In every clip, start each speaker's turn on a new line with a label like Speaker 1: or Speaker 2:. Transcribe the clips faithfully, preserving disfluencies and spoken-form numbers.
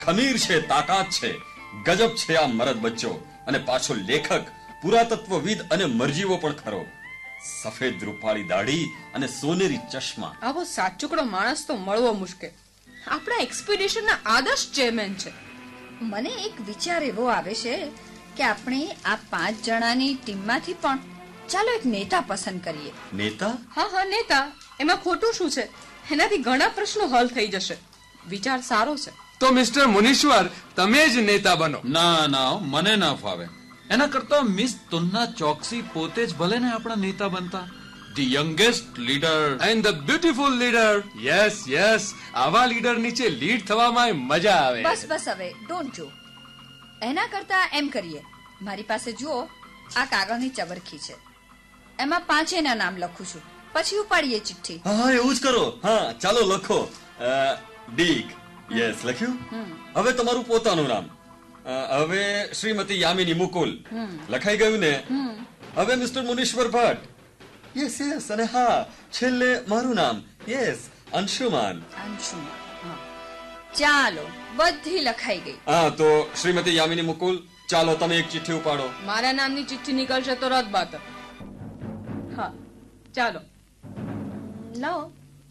Speaker 1: ખમીર છે, તાકાત છે, ગજબ છે આ મરદ બચ્ચો, અને પાછો લેખક, પુરાતત્વવિદ અને મરજીવો પણ ખરો. સફેદ રૂપાળી દાઢી અને સોનેરી ચશ્મા.
Speaker 2: આવો સાચુકડો માણસ તો મળવો મુશ્કેલ. આપણા એક્સપેડિશનના આદર્શ ચેરમેન છે.
Speaker 3: મને એક વિચાર એવો આવે છે કે આપણે આ પાંચ જણાની ટીમમાંથી પણ ચાલો એક નેતા પસંદ કરીએ.
Speaker 1: નેતા?
Speaker 2: હા હા નેતા. એમાં ખોટું શું છે? એનાથી ઘણા પ્રશ્નો હલ થઈ જશે. વિચાર સારો છે.
Speaker 4: તો મિસ્ટર મુનીશ્વર, તમે જ નેતા બનો.
Speaker 5: ના ના, મને ના ફાવે. એના કરતા મિસ તુન્ના ચોકસી પોતે જ ભલે ને આપણા નેતા બનતા. The youngest leader
Speaker 4: and the beautiful leader. Yes yes, આવા લીડર નીચે લીડ થવામાં મજા આવે.
Speaker 3: બસ બસ, હવે ડોન્ટ જો. એના કરતા એમ કરીએ, મારી પાસે જુઓ આ કાગળની ચબરખી છે, એમાં પાંચેયના નામ લખું છું, પછી ઉપાડીએ ચિઠ્ઠી.
Speaker 1: હા, એવું જ કરો. હા, ચાલો લખો. ડીક. યસ, લખ્યું. હવે તમારું પોતાનું નામ. હવે શ્રીમતી યામિની મુકુલ. લખાઈ ગયું ને? હવે મિસ્ટર મુનીશ્વર ભટ્ટ. Yes yes. અને હા, છેલ્લે મારું નામ. યસ, અંશુમાન.
Speaker 3: અંશુમાન. ચાલો, બધી લખાઈ ગઈ.
Speaker 1: હા, તો શ્રીમતી યામિની મુકુલ, ચાલો તમે એક ચિઠ્ઠી ઉપાડો.
Speaker 2: મારા નામની ચિઠ્ઠી નીકળશે તો રદ બાત. હા, ચાલો લાવો.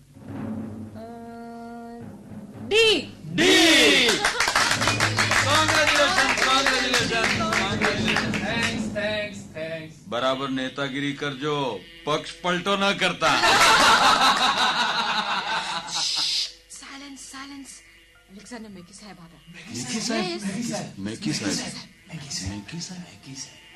Speaker 2: D
Speaker 5: D. Congratulation, congratulation, congratulation. Thanks, thanks, thanks. બરાબર નેતાગીરી કરજો, પક્ષ પલટો ન કરતા.
Speaker 2: Silence, silence. એલેક્ઝાન્ડર મેકી સાહેબ આવ્યા.
Speaker 5: મેકી સાહેબ, મેકી સાહેબ, મેકી સાહેબ, મેકી સાહેબ.